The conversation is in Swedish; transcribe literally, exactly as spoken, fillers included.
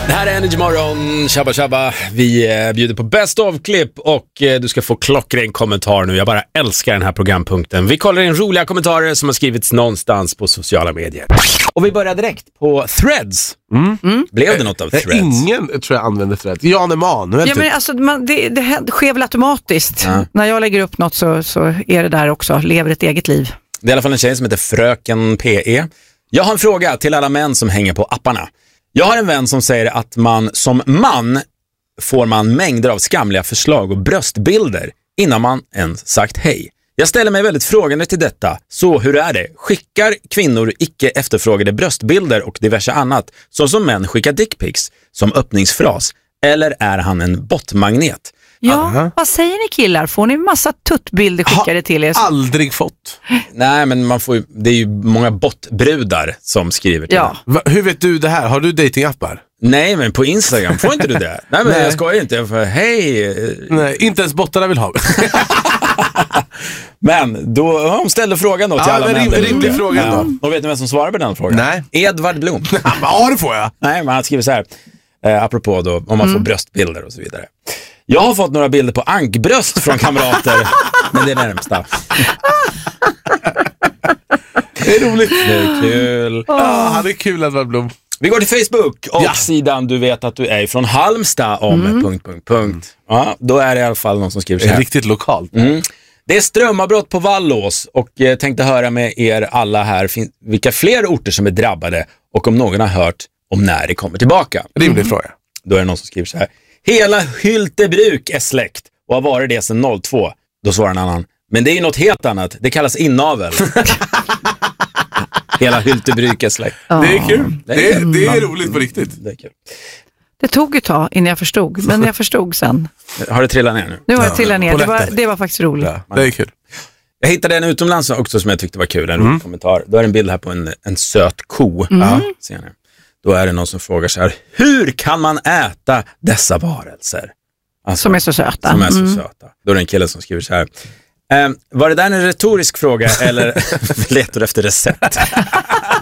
Det här är Energy Morgon, Shabba Shabba. Vi eh, bjuder på Best of-klipp och eh, du ska få klockren kommentar nu. Jag bara älskar den här programpunkten. Vi kollar in roliga kommentarer som har skrivits någonstans på sociala medier. Och vi börjar direkt på Threads. Mm. Mm. Blev det något av Threads? Ingen tror jag använder Threads. Jan Emanuel. Ja, men alltså, man, det, det sker väl automatiskt. Ja. När jag lägger upp något så, så är det där också. Lever ett eget liv. Det är i alla fall en tjej som heter Fröken P E. Jag har en fråga till alla män som hänger på apparna. Jag har en vän som säger att man som man får man mängder av skamliga förslag och bröstbilder innan man ens sagt hej. Jag ställer mig väldigt frågande till detta. Så hur är det? Skickar kvinnor icke efterfrågade bröstbilder och diverse annat så som män skickar dickpics som öppningsfras? Eller är han en bottmagnet? Ja, Aha. vad säger ni killar? Får ni massa tuttbilder skickade till er? Aldrig fått. Nej, men man får ju, det är ju många bottbrudar som skriver till Ja. det. Va, hur vet du det här? Har du datingappar? Nej, men på Instagram får inte du det. Nej, men Nej. jag skojar inte. Jag får, hej. Nej, inte ens bottarna vill ha. Men då har de ställde frågan då till Ja, alla men män. rim- där rimlig ute. fråga Ja. då. Och vet ni vem som svarar på den frågan? Nej. Edvard Blom. Ja, det får jag. Nej, men han skriver så här. Eh, apropå då, om man får bröstbilder och så vidare. Jag har fått några bilder på ankbröst från kamrater. Men det är närmsta. Det är roligt. Det är kul. Ja, han är kul att vara Blom. Vi går till Facebook och Ja. sidan du vet att du är från Halmstad om punkt, punkt, punkt. Ja, då är det i alla fall någon som skriver så Det är här. riktigt lokalt. Mm. Det är strömavbrott på Vallås och eh, tänkte höra med er alla här fin- vilka fler orter som är drabbade och om någon har hört om när det kommer tillbaka. Rimlig fråga. Då är det någon som skriver så här. Hela Hyltebruk är släckt och har varit det sedan noll två. Då svarar en annan. Men det är ju något helt annat. Det kallas inavel. Hela Hyltebruk är släckt. Det är kul. Det Det är- är, det är roligt på riktigt. Det är kul. Det tog ett tag innan jag förstod, men jag förstod sen. Har det trillat ner nu? Nu var jag till ner. Det var, polletten. det var faktiskt roligt. Ja, det är kul. Jag hittade en utomlands också som jag tyckte var kul, en rolig kommentar. Då är det en bild här på en, en söt ko. Ja, ser ni. Då är det någon som frågar så här, hur kan man äta dessa varelser? Alltså, Som är så söta. Som är så söta. Då är det en kille som skriver så här, ehm, var det där en retorisk fråga eller letar du efter recept?